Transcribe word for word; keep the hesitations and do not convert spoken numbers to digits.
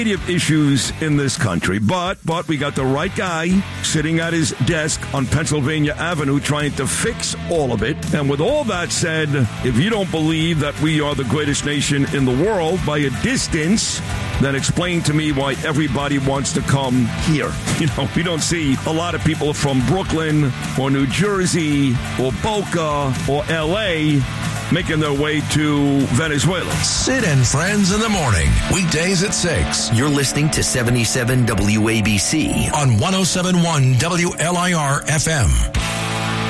of issues in this country, but but we got the right guy sitting at his desk on Pennsylvania Avenue trying to fix all of it. And with all that said, if you don't believe that we are the greatest nation in the world by a distance, then explain to me why everybody wants to come here. You know, we don't see a lot of people from Brooklyn or New Jersey or Boca or L A making their way to Venezuela. Sid and Friends in the morning, weekdays at six. You're listening to seventy-seven W A B C on one oh seven point one W L I R F M.